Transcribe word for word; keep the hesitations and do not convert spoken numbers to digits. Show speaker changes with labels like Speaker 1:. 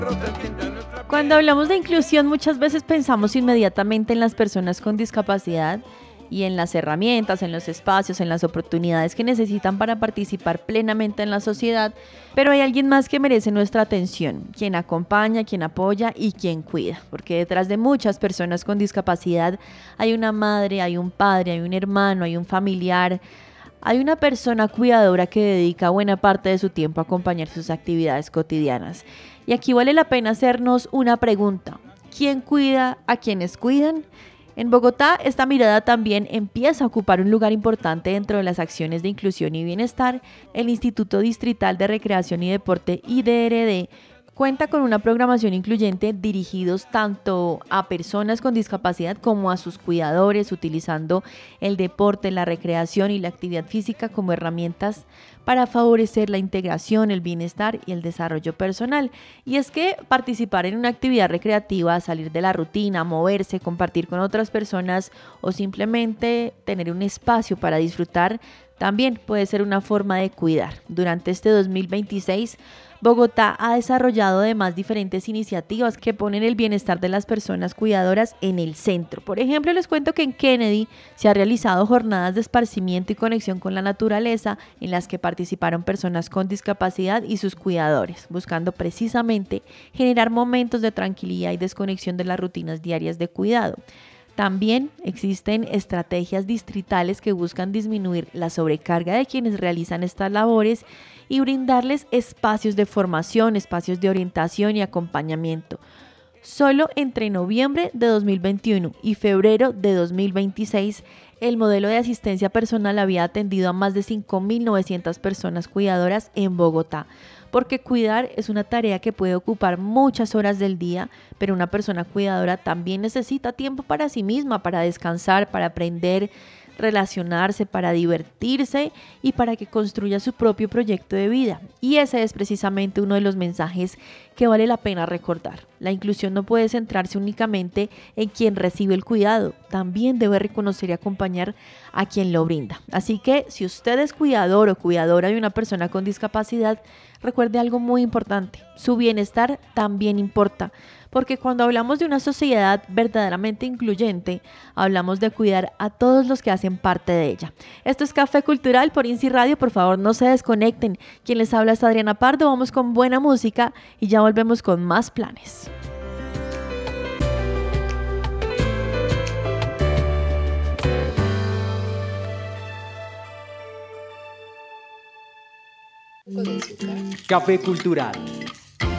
Speaker 1: Cuando hablamos de inclusión, muchas veces pensamos inmediatamente en las personas con discapacidad y en las herramientas, en los espacios, en las oportunidades que necesitan para participar plenamente en la sociedad, pero hay alguien más que merece nuestra atención, quien acompaña, quien apoya y quien cuida, porque detrás de muchas personas con discapacidad hay una madre, hay un padre, hay un hermano, hay un familiar, hay una persona cuidadora que dedica buena parte de su tiempo a acompañar sus actividades cotidianas. Y aquí vale la pena hacernos una pregunta: ¿quién cuida a quienes cuidan? En Bogotá, esta mirada también empieza a ocupar un lugar importante dentro de las acciones de inclusión y bienestar. El Instituto Distrital de Recreación y Deporte, I D R D, cuenta con una programación incluyente dirigidos tanto a personas con discapacidad como a sus cuidadores, utilizando el deporte, la recreación y la actividad física como herramientas para favorecer la integración, el bienestar y el desarrollo personal. Y es que participar en una actividad recreativa, salir de la rutina, moverse, compartir con otras personas o simplemente tener un espacio para disfrutar también puede ser una forma de cuidar. Durante este dos mil veintiséis, Bogotá ha desarrollado además diferentes iniciativas que ponen el bienestar de las personas cuidadoras en el centro. Por ejemplo, les cuento que en Kennedy se han realizado jornadas de esparcimiento y conexión con la naturaleza en las que participaron personas con discapacidad y sus cuidadores, buscando precisamente generar momentos de tranquilidad y desconexión de las rutinas diarias de cuidado. También existen estrategias distritales que buscan disminuir la sobrecarga de quienes realizan estas labores y brindarles espacios de formación, espacios de orientación y acompañamiento. Solo entre noviembre de dos mil veintiuno y febrero de dos mil veintiséis, el modelo de asistencia personal había atendido a más de cinco mil novecientas personas cuidadoras en Bogotá, porque cuidar es una tarea que puede ocupar muchas horas del día, pero una persona cuidadora también necesita tiempo para sí misma, para descansar, para aprender, relacionarse, para divertirse y para que construya su propio proyecto de vida. Y ese es precisamente uno de los mensajes que vale la pena recordar. La inclusión no puede centrarse únicamente en quien recibe el cuidado, también debe reconocer y acompañar a quien lo brinda. Así que si usted es cuidador o cuidadora de una persona con discapacidad, recuerde algo muy importante: su bienestar también importa, porque cuando hablamos de una sociedad verdaderamente incluyente, hablamos de cuidar a todos los que hacen parte de ella. Esto es Café Cultural por INSI Radio, por favor no se desconecten. Quien les habla es Adriana Pardo, vamos con buena música y ya volvemos con más planes.
Speaker 2: Café Cultural